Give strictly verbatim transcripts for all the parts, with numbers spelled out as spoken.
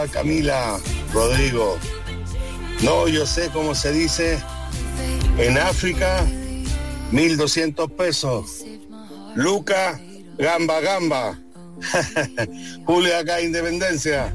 Camila, Rodrigo. No, yo sé cómo se dice. En África, mil doscientos pesos. Luca, gamba, gamba. Julio acá, Independencia.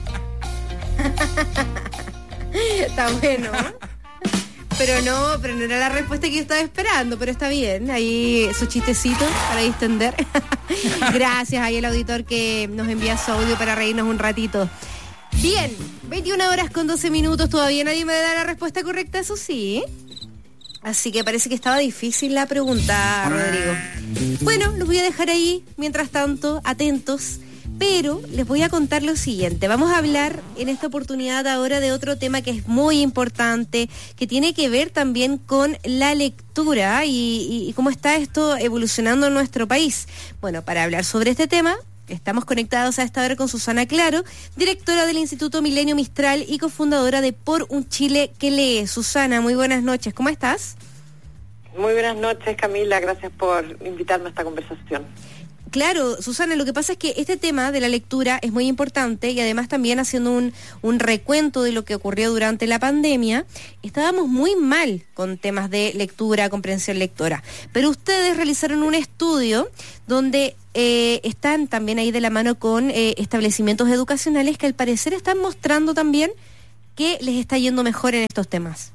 Está bueno. Pero no, pero no era la respuesta que yo estaba esperando, pero está bien. Ahí su chistecito para distender. Gracias ahí el auditor que nos envía su audio para reírnos un ratito. Bien, veintiuna horas con doce minutos. Todavía nadie me da la respuesta correcta, eso sí. Así que parece que estaba difícil la pregunta, Rodrigo. Bueno, los voy a dejar ahí, mientras tanto, atentos. Pero les voy a contar lo siguiente. Vamos a hablar en esta oportunidad ahora de otro tema que es muy importante, que tiene que ver también con la lectura y, y, y cómo está esto evolucionando en nuestro país. Bueno, para hablar sobre este tema, estamos conectados a esta hora con Susana Claro, directora del Instituto Milenio Mistral y cofundadora de Por un Chile que lee. Susana, muy buenas noches. ¿Cómo estás? Muy buenas noches, Camila. Gracias por invitarme a esta conversación. Claro, Susana, lo que pasa es que este tema de la lectura es muy importante y además también haciendo un, un recuento de lo que ocurrió durante la pandemia, estábamos muy mal con temas de lectura, comprensión lectora. Pero ustedes realizaron un estudio donde eh, están también ahí de la mano con eh, establecimientos educacionales que al parecer están mostrando también que les está yendo mejor en estos temas.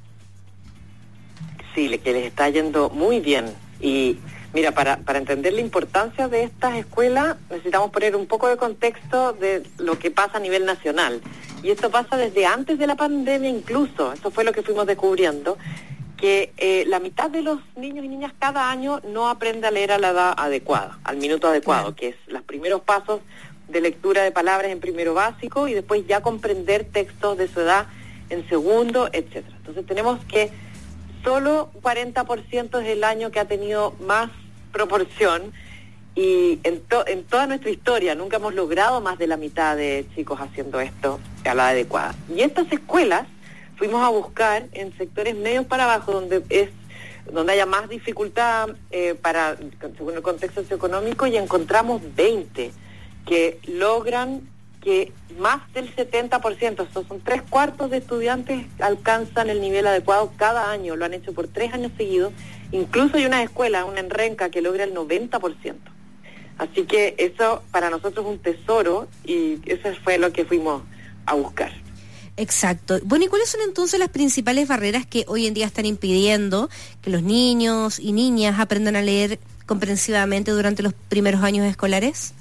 Sí, que les está yendo muy bien. Y mira, para, para entender la importancia de estas escuelas necesitamos poner un poco de contexto de lo que pasa a nivel nacional. Y esto pasa desde antes de la pandemia incluso. Eso fue lo que fuimos descubriendo, que eh, la mitad de los niños y niñas cada año no aprende a leer a la edad adecuada, al minuto adecuado, que es los primeros pasos de lectura de palabras en primero básico y después ya comprender textos de su edad en segundo, etcétera. Entonces tenemos que solo cuarenta por ciento es el año que ha tenido más proporción y en, to, en toda nuestra historia nunca hemos logrado más de la mitad de chicos haciendo esto a la adecuada. Y estas escuelas fuimos a buscar en sectores medios para abajo donde es donde haya más dificultad eh, para según el contexto socioeconómico y encontramos veinte que logran que más del setenta por ciento, estos son tres cuartos de estudiantes alcanzan el nivel adecuado cada año, lo han hecho por tres años seguidos. Incluso hay una escuela, una en Renca, que logra el noventa por ciento. Así que eso para nosotros es un tesoro y eso fue lo que fuimos a buscar. Exacto. Bueno, ¿y cuáles son entonces las principales barreras que hoy en día están impidiendo que los niños y niñas aprendan a leer comprensivamente durante los primeros años escolares?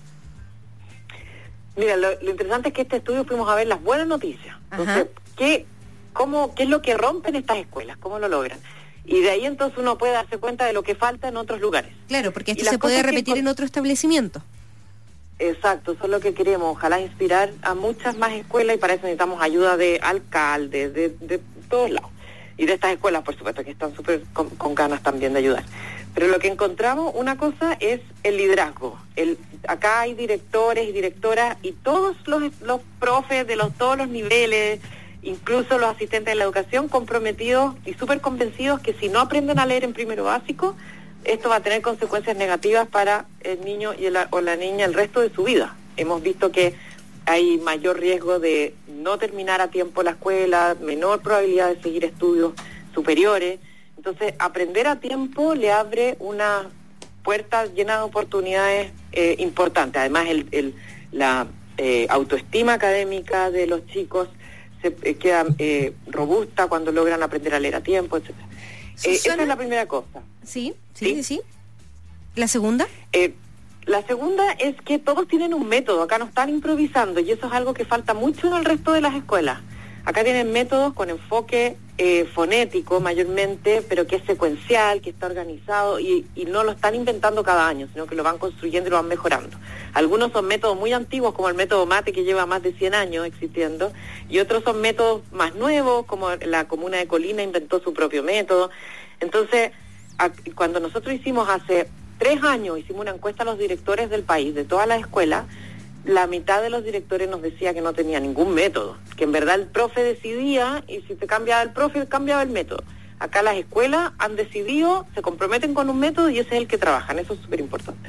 Mira, lo, lo interesante es que este estudio fuimos a ver las buenas noticias. Entonces, ¿qué, cómo, ¿qué es lo que rompen estas escuelas? ¿Cómo lo logran? Y de ahí entonces uno puede darse cuenta de lo que falta en otros lugares. Claro, porque esto se puede repetir que, en otro establecimiento. Exacto, eso es lo que queremos. Ojalá inspirar a muchas más escuelas y para eso necesitamos ayuda de alcaldes, de, de todos lados. Y de estas escuelas, por supuesto, que están súper con, con ganas también de ayudar. Pero lo que encontramos, una cosa es el liderazgo. El, acá hay directores y directoras y todos los, los profes de los todos los niveles, incluso los asistentes de la educación, comprometidos y súper convencidos que si no aprenden a leer en primero básico, esto va a tener consecuencias negativas para el niño y el, o la niña el resto de su vida. Hemos visto que hay mayor riesgo de no terminar a tiempo la escuela, menor probabilidad de seguir estudios superiores. Entonces, aprender a tiempo le abre una puerta llena de oportunidades eh, importantes. Además, el, el, la eh, autoestima académica de los chicos se eh, queda eh, robusta cuando logran aprender a leer a tiempo, etcétera. Eh, esa es la primera cosa. Sí, sí, sí. sí. ¿La segunda? Eh, la segunda es que todos tienen un método. Acá no están improvisando y eso es algo que falta mucho en el resto de las escuelas. Acá tienen métodos con enfoque eh, fonético mayormente, pero que es secuencial, que está organizado y, y no lo están inventando cada año, sino que lo van construyendo y lo van mejorando. Algunos son métodos muy antiguos, como el método MATE, que lleva más de cien años existiendo, y otros son métodos más nuevos, como la comuna de Colina inventó su propio método. Entonces, a, cuando nosotros hicimos hace tres años, hicimos una encuesta a los directores del país, de todas las escuelas, la mitad de los directores nos decía que no tenía ningún método, que en verdad el profe decidía y si se cambiaba el profe, cambiaba el método. Acá las escuelas han decidido, se comprometen con un método y ese es el que trabajan, eso es súper importante.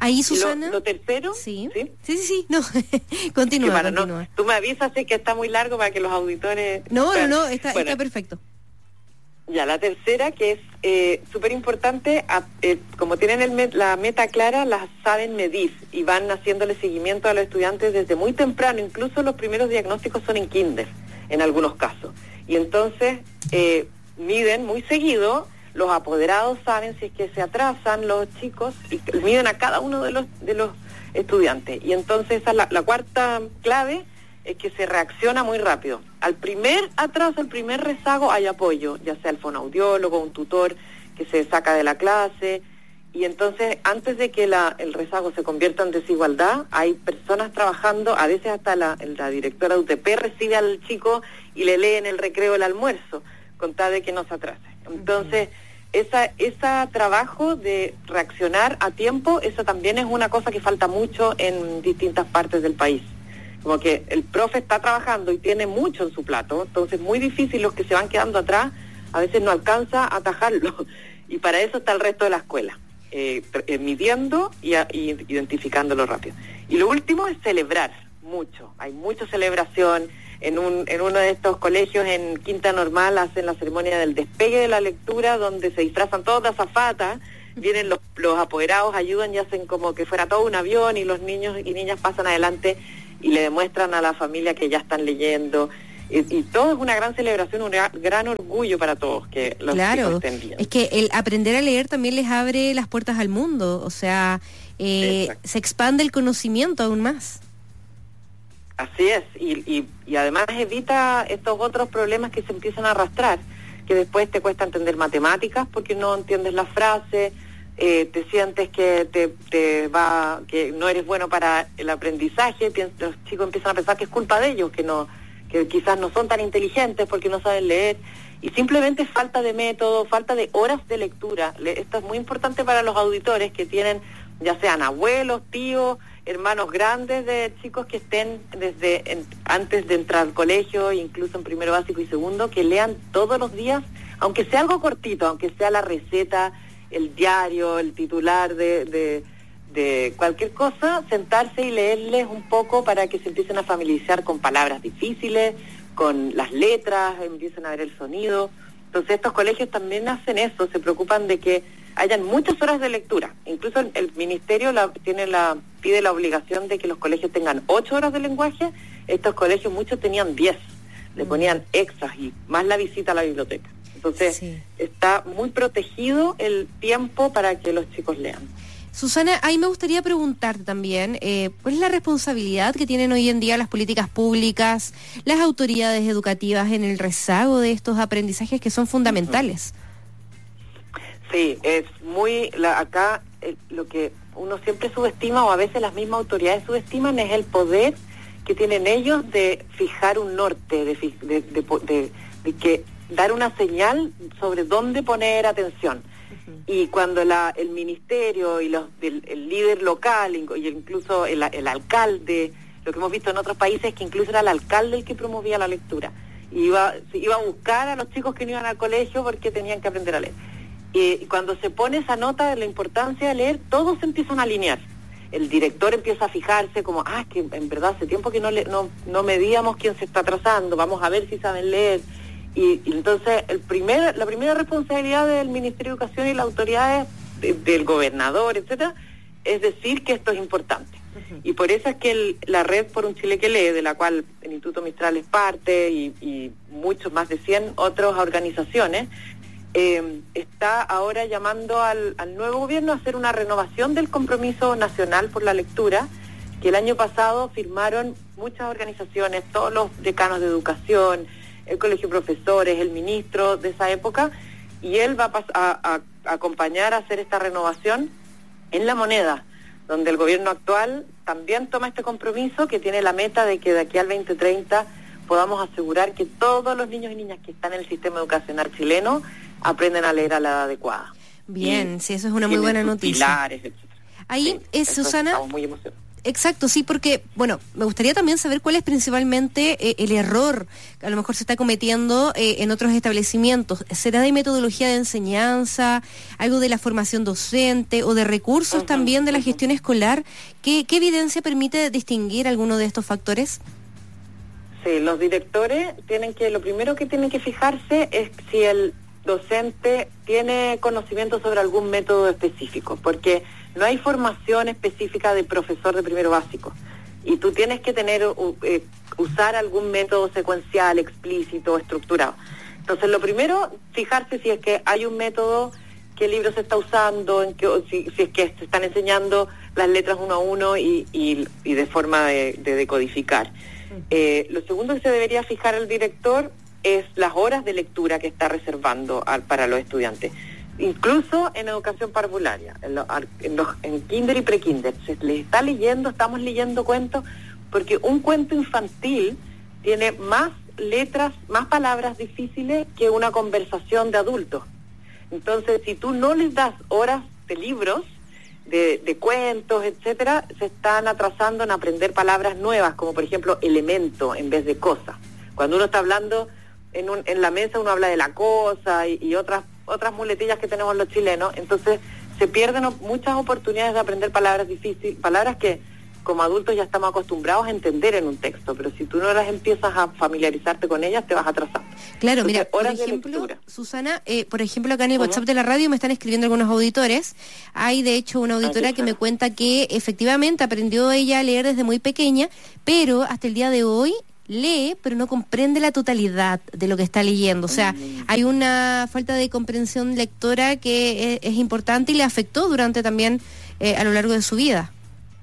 Ahí, Susana. Lo, lo tercero. Sí, sí, sí, sí, sí. No, continúa, para continúa. No, tú me avisas si es que está muy largo para que los auditores... No, bueno, no, no, está, bueno, está perfecto. Ya, la tercera, que es eh, súper importante, eh, como tienen el met, la meta clara, las saben medir y van haciéndole seguimiento a los estudiantes desde muy temprano, incluso los primeros diagnósticos son en kinder, en algunos casos. Y entonces eh, miden muy seguido, los apoderados saben si es que se atrasan los chicos y miden a cada uno de los, de los estudiantes. Y entonces esa es la, la cuarta clave, es que se reacciona muy rápido. Al primer atraso, al primer rezago, hay apoyo, ya sea el fonoaudiólogo, un tutor que se saca de la clase, y entonces antes de que la, el rezago se convierta en desigualdad, hay personas trabajando, a veces hasta la, la directora de U T P recibe al chico y le lee en el recreo el almuerzo, con tal de que no se atrase. Entonces, esa, ese trabajo de reaccionar a tiempo, eso también es una cosa que falta mucho en distintas partes del país. Como que el profe está trabajando y tiene mucho en su plato, entonces muy difícil, los que se van quedando atrás, a veces no alcanza a atajarlo. Y para eso está el resto de la escuela, eh, eh, midiendo y, a, y identificándolo rápido. Y lo último es celebrar mucho. Hay mucha celebración. En, un, en uno de estos colegios en Quinta Normal hacen la ceremonia del despegue de la lectura, donde se disfrazan todos de azafatas, vienen los, los apoderados, ayudan y hacen como que fuera todo un avión, y los niños y niñas pasan adelante y le demuestran a la familia que ya están leyendo, y, y todo es una gran celebración, un gran orgullo para todos que los claro, chicos estén bien. Es que el aprender a leer también les abre las puertas al mundo, o sea, eh, se expande el conocimiento aún más. Así es, y, y, y además evita estos otros problemas que se empiezan a arrastrar, que después te cuesta entender matemáticas porque no entiendes la frase, eh, te sientes que te, te va, que no eres bueno para el aprendizaje, los chicos empiezan a pensar que es culpa de ellos, que no, que quizás no son tan inteligentes porque no saben leer, y simplemente falta de método, falta de horas de lectura. Esto es muy importante para los auditores que tienen, ya sean abuelos, tíos, hermanos grandes de chicos que estén desde en, antes de entrar al colegio, incluso en primero básico y segundo, que lean todos los días, aunque sea algo cortito, aunque sea la receta, el diario, el titular de, de, de cualquier cosa, sentarse y leerles un poco para que se empiecen a familiarizar con palabras difíciles, con las letras, empiecen a ver el sonido. Entonces estos colegios también hacen eso, se preocupan de que hayan muchas horas de lectura. Incluso el, el ministerio la, tiene la pide la obligación de que los colegios tengan ocho horas de lenguaje. Estos colegios muchos tenían diez, le ponían extras y más la visita a la biblioteca. Entonces sí, está muy protegido el tiempo para que los chicos lean. Susana, ahí me gustaría preguntarte también, eh, ¿cuál es la responsabilidad que tienen hoy en día las políticas públicas, las autoridades educativas en el rezago de estos aprendizajes que son fundamentales? Sí, es muy, la, acá eh, lo que uno siempre subestima, o a veces las mismas autoridades subestiman, es el poder que tienen ellos de fijar un norte, de, de, de, de, de que dar una señal sobre dónde poner atención. Y cuando la, el ministerio y los, el, el líder local y incluso el, el alcalde, lo que hemos visto en otros países, que incluso era el alcalde el que promovía la lectura, iba, iba a buscar a los chicos que no iban al colegio porque tenían que aprender a leer. Y cuando se pone esa nota de la importancia de leer, todos se empiezan a alinear. El director empieza a fijarse como, ah, es que en verdad hace tiempo que no, le, no, no medíamos quién se está atrasando, vamos a ver si saben leer. Y, y entonces el primer, la primera responsabilidad del Ministerio de Educación y las autoridades, de, del gobernador, etcétera, es decir que esto es importante. Uh-huh. Y por eso es que el, la Red por un Chile que lee, de la cual el Instituto Mistral es parte, y, y muchos, más de cien otras organizaciones, eh, está ahora llamando al, al nuevo gobierno a hacer una renovación del compromiso nacional por la lectura, que el año pasado firmaron muchas organizaciones, todos los decanos de educación, el colegio de profesores, el ministro de esa época, y él va a, a, a acompañar a hacer esta renovación en La Moneda, donde el gobierno actual también toma este compromiso, que tiene la meta de que de aquí al veinte treinta podamos asegurar que todos los niños y niñas que están en el sistema educacional chileno aprenden a leer a la edad adecuada. Bien, y sí, eso es una muy buena noticia. Pilares, etcétera. Ahí, sí, es, Susana, estamos muy emocionados. Exacto, sí, porque, bueno, me gustaría también saber cuál es principalmente eh, el error que a lo mejor se está cometiendo eh, en otros establecimientos. ¿Será de metodología de enseñanza, algo de la formación docente o de recursos uh-huh, también de la uh-huh. gestión escolar? ¿Qué, ¿Qué evidencia permite distinguir alguno de estos factores? Sí, los directores tienen que, lo primero que tienen que fijarse es si el docente tiene conocimiento sobre algún método específico, porque no hay formación específica de profesor de primero básico y tú tienes que tener eh, usar algún método secuencial, explícito, estructurado. Entonces lo primero, fijarse si es que hay un método, qué libro se está usando, en qué, si, si es que se están enseñando las letras uno a uno y, y, y de forma de, de decodificar. Eh, lo segundo que se debería fijar el director es las horas de lectura que está reservando al, para los estudiantes. Incluso en educación parvularia, en, lo, en, los, en kinder y prekinder, se les está leyendo, estamos leyendo cuentos, porque un cuento infantil tiene más letras, más palabras difíciles que una conversación de adultos. Entonces, si tú no les das horas de libros, de, de cuentos, etcétera, se están atrasando en aprender palabras nuevas, como por ejemplo elemento en vez de cosa. Cuando uno está hablando en, un, en la mesa, uno habla de la cosa y, y otras otras muletillas que tenemos los chilenos, entonces se pierden muchas oportunidades de aprender palabras difíciles, palabras que como adultos ya estamos acostumbrados a entender en un texto, pero si tú no las empiezas a familiarizarte con ellas, te vas atrasando. Claro, entonces, mira, por ejemplo, Susana, eh, por ejemplo, acá en el ¿Cómo? WhatsApp de la radio me están escribiendo algunos auditores. Hay, de hecho, una auditora ah, que me cuenta que efectivamente aprendió ella a leer desde muy pequeña, pero hasta el día de hoy lee, pero no comprende la totalidad de lo que está leyendo. O sea, mm. hay una falta de comprensión lectora que es, es importante y le afectó durante también eh, a lo largo de su vida.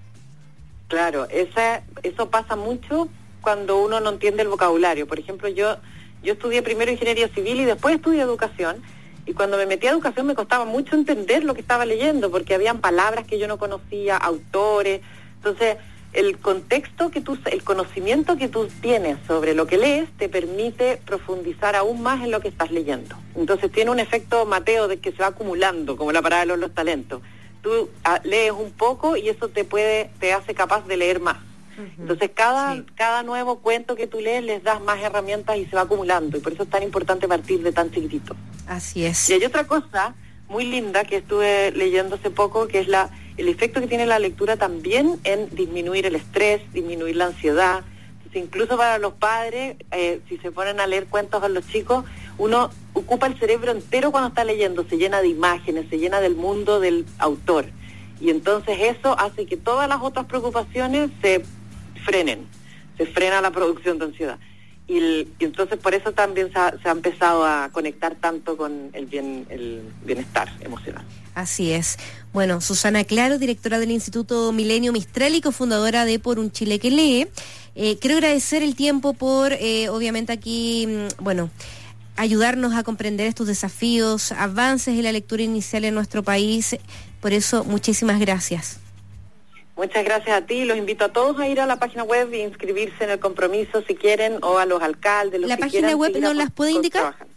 Claro, esa, eso pasa mucho cuando uno no entiende el vocabulario. Por ejemplo, yo yo estudié primero ingeniería civil y después estudié educación, y cuando me metí a educación me costaba mucho entender lo que estaba leyendo, porque habían palabras que yo no conocía, autores. Entonces, el contexto que tú, el conocimiento que tú tienes sobre lo que lees te permite profundizar aún más en lo que estás leyendo. Entonces tiene un efecto Mateo de que se va acumulando, como la parada de los, los talentos. Tú a, lees un poco y eso te puede, te hace capaz de leer más. Uh-huh. Entonces cada, sí. cada nuevo cuento que tú lees les das más herramientas y se va acumulando, y por eso es tan importante partir de tan chiquitito. Así es. Y hay otra cosa muy linda que estuve leyendo hace poco, que es la el efecto que tiene la lectura también en disminuir el estrés, disminuir la ansiedad. Entonces, incluso para los padres, eh, si se ponen a leer cuentos a los chicos, uno ocupa el cerebro entero cuando está leyendo, se llena de imágenes, se llena del mundo del autor. Y entonces eso hace que todas las otras preocupaciones se frenen, se frena la producción de ansiedad. Y, el, y entonces por eso también se ha, se ha empezado a conectar tanto con el bien el bienestar emocional. Así es. Bueno, Susana Claro, directora del Instituto Milenio Mistral y cofundadora de Por un Chile que Lee. Eh, quiero agradecer el tiempo por, eh, obviamente aquí, bueno, ayudarnos a comprender estos desafíos, avances en la lectura inicial en nuestro país. Por eso, muchísimas gracias. Muchas gracias a ti. Los invito a todos a ir a la página web e inscribirse en el compromiso si quieren, o a los alcaldes, los ¿La que página quieran. web no las puede indicar? Trabajando.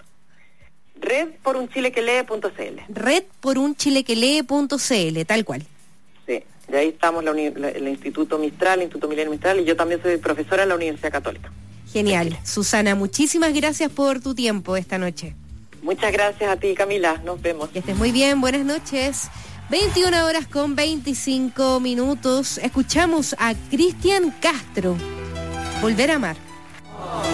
red por un chile que lee punto c l. red por un chile que lee punto c l, tal cual. Sí, de ahí estamos la uni- la, el Instituto Mistral, el Instituto Milenio Mistral, y yo también soy profesora en la Universidad Católica. Genial. Susana, muchísimas gracias por tu tiempo esta noche. Muchas gracias a ti, Camila. Nos vemos. Que estés muy bien. Buenas noches. veintiuna horas con veinticinco minutos. Escuchamos a Cristian Castro. Volver a amar.